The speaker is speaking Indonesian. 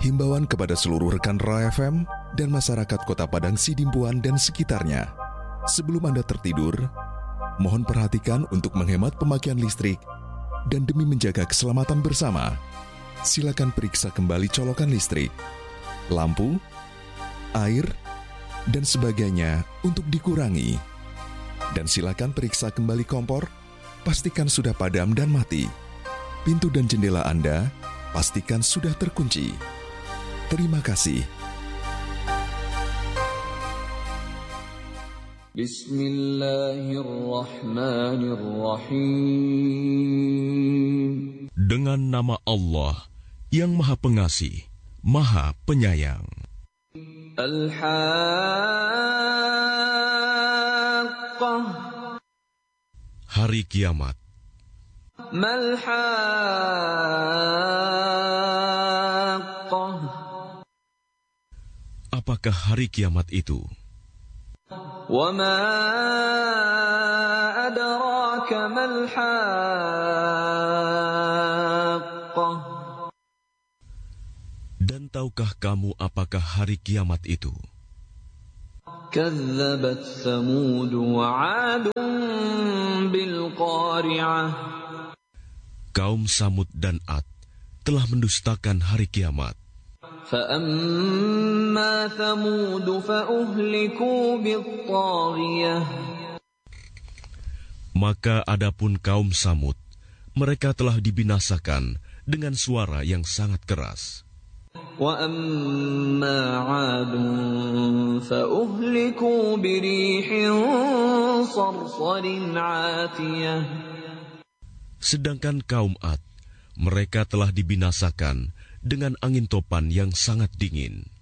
himbauan kepada seluruh rekan Ra FM dan masyarakat Kota Padang Sidimpuan dan sekitarnya. Sebelum Anda tertidur, mohon perhatikan untuk menghemat pemakaian listrik dan demi menjaga keselamatan bersama, silakan periksa kembali colokan listrik, lampu, air, dan sebagainya untuk dikurangi. Dan silakan periksa kembali kompor, pastikan sudah padam dan mati. Pintu dan jendela Anda pastikan sudah terkunci. Terima kasih. Bismillahirrahmanirrahim. Dengan nama Allah yang Maha Pengasih, Maha Penyayang. Al-Haqqah. Hari Kiamat. Mal-Haqqah. Apakah hari kiamat itu? Wa ma adraka mal-Haqqah. Dan tahukah kamu apakah hari kiamat itu? Kazzabat Thamud wa 'Adun bil qari'ah. Kaum Samud dan Ad telah mendustakan hari kiamat. فَأَمَّا ثَمُودُ فَأُهْلِكُوا بِالطَّاغِيَةِ. Maka adapun kaum Samud, mereka telah dibinasakan dengan suara yang sangat keras. وَأَمَّا عَادٌ فَأُهْلِكُوا بِرِيحٍ صَرْصَرٍ عَاتِيَةٍ. Sedangkan kaum Ad, mereka telah dibinasakan dengan angin topan yang sangat dingin.